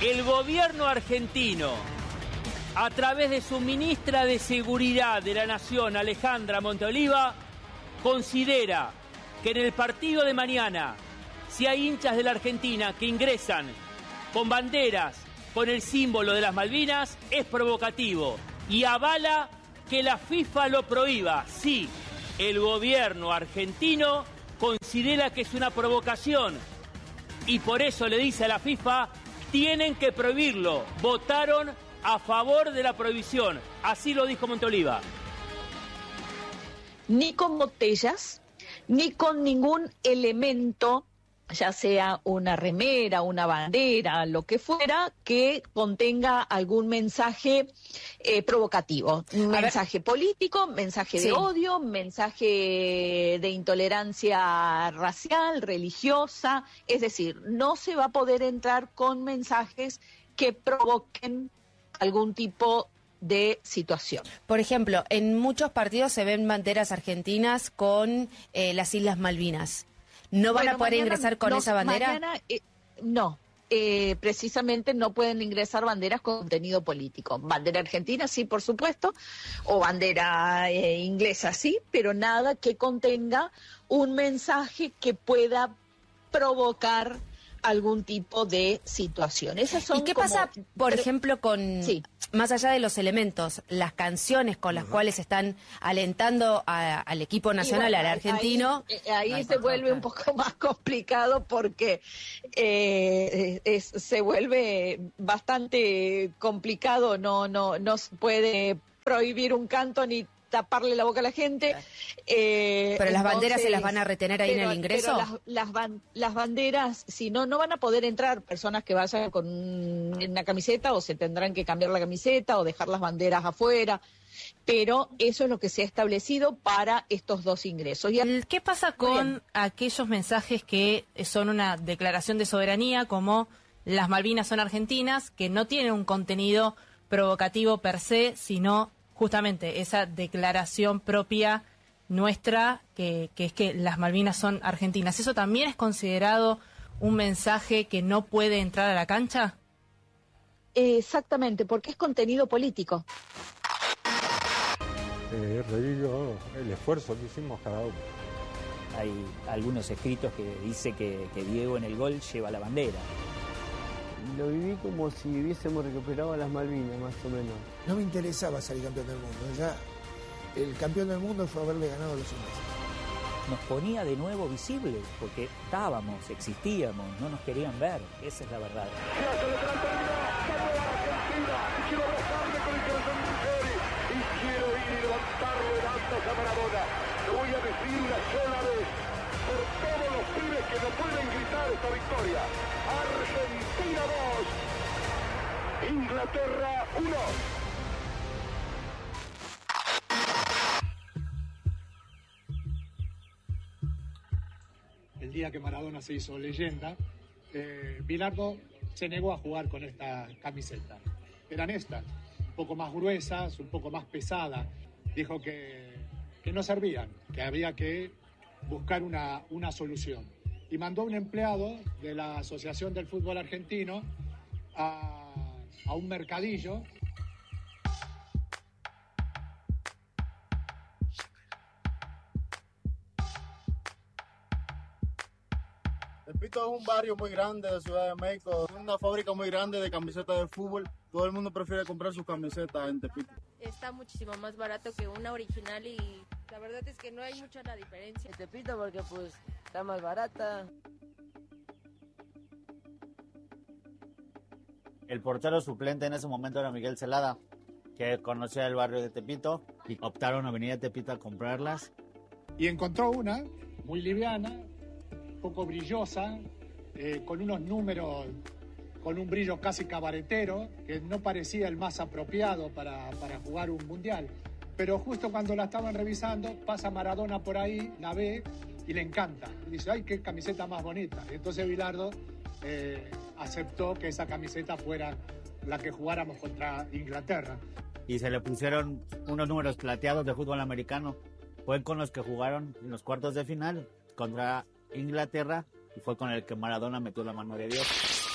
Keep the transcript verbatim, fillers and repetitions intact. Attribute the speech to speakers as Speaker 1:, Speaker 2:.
Speaker 1: el gobierno argentino, a través de su ministra de Seguridad de la Nación, Alejandra Monteoliva, considera que en el partido de mañana, si hay hinchas de la Argentina que ingresan con banderas, con el símbolo de las Malvinas, es provocativo y avala que la FIFA lo prohíba. Sí, el gobierno argentino considera que es una provocación y por eso le dice a la FIFA, tienen que prohibirlo. Votaron a favor de la prohibición. Así lo dijo Monteoliva.
Speaker 2: Ni con botellas, ni con ningún elemento, ya sea una remera, una bandera, lo que fuera, que contenga algún mensaje eh, provocativo. Un mensaje político, mensaje
Speaker 3: Sí.
Speaker 2: de odio, mensaje de intolerancia racial, religiosa. Es decir, no se va a poder entrar con mensajes que provoquen algún tipo de situación.
Speaker 3: Por ejemplo, en muchos partidos se ven banderas argentinas con eh, las Islas Malvinas. ¿No van
Speaker 2: Bueno,
Speaker 3: a poder
Speaker 2: mañana
Speaker 3: ingresar con
Speaker 2: no,
Speaker 3: esa bandera?
Speaker 2: Mañana, eh, no, eh, precisamente no pueden ingresar banderas con contenido político. Bandera argentina, sí, por supuesto, o bandera eh, inglesa, sí, pero nada que contenga un mensaje que pueda provocar algún tipo de situación. Esas son
Speaker 3: ¿Y qué
Speaker 2: como
Speaker 3: pasa, por
Speaker 2: tre-
Speaker 3: ejemplo, con,
Speaker 2: Sí.
Speaker 3: más allá de los elementos, las canciones con las cuales están alentando a- al equipo nacional,
Speaker 2: Y bueno,
Speaker 3: al
Speaker 2: ahí-
Speaker 3: argentino?
Speaker 2: Ahí, ahí se vuelve un poco más complicado porque eh, es- se vuelve bastante complicado, no, no, no se puede prohibir un canto ni taparle la boca a la gente. Eh,
Speaker 3: ¿Pero las banderas se
Speaker 2: entonces,
Speaker 3: las van a retener ahí en
Speaker 2: pero-
Speaker 3: el ingreso?
Speaker 2: pero las, las, ban- las banderas, si no, no van a poder entrar personas que vayan con un- una camiseta o se tendrán que cambiar la camiseta o dejar las banderas afuera. Pero eso es lo que se ha establecido para estos dos ingresos. Y
Speaker 4: El- ¿Qué pasa con aquellos mensajes que son una declaración de soberanía, como las Malvinas son argentinas, que no tienen un contenido provocativo per se, sino justamente esa declaración propia nuestra, que, que es que las Malvinas son argentinas? ¿Eso también es considerado un mensaje que no puede entrar a la cancha?
Speaker 2: Exactamente, porque es contenido político.
Speaker 5: Eh, revivo el esfuerzo que hicimos cada uno.
Speaker 6: Hay algunos escritos que dice que, que Diego en el gol lleva la bandera.
Speaker 7: Lo viví como si hubiésemos recuperado las Malvinas, más o menos.
Speaker 8: No me interesaba salir campeón del mundo. Ya el campeón del mundo fue haberle ganado a los ingleses.
Speaker 6: Nos ponía de nuevo visibles, porque estábamos, existíamos, no nos querían ver. Esa es la verdad.
Speaker 9: Lo voy a decir una sola vez por todos los pibes que no pueden gritar esta victoria. Argentina dos, Inglaterra uno.
Speaker 10: El día que Maradona se hizo leyenda, eh, Bilardo se negó a jugar con esta camiseta. Eran estas, un poco más gruesas, un poco más pesadas. Dijo que, que no servían, que había que buscar una, una solución. Y mandó a un empleado de la Asociación del Fútbol Argentino a, a un mercadillo.
Speaker 11: Tepito es un barrio muy grande de Ciudad de México, una fábrica muy grande de camisetas de fútbol. Todo el mundo prefiere comprar sus camisetas en Tepito.
Speaker 12: Está muchísimo más barato que una original y la verdad es que no hay mucha la diferencia.
Speaker 7: En Tepito porque pues está más barata.
Speaker 13: El portero suplente en ese momento era Miguel Celada, que conocía el barrio de Tepito y optaron a venir a Tepito a comprarlas.
Speaker 10: Y encontró una muy liviana, un poco brillosa, eh, con unos números, con un brillo casi cabaretero, que no parecía el más apropiado para, para jugar un mundial. Pero justo cuando la estaban revisando, pasa Maradona por ahí, la ve y le encanta. Y dice, ¡ay, qué camiseta más bonita! Y entonces Bilardo eh, aceptó que esa camiseta fuera la que jugáramos contra Inglaterra.
Speaker 13: Y se le pusieron unos números plateados de fútbol americano. Fue con los que jugaron en los cuartos de final contra Inglaterra y fue con el que Maradona metió la mano de Dios.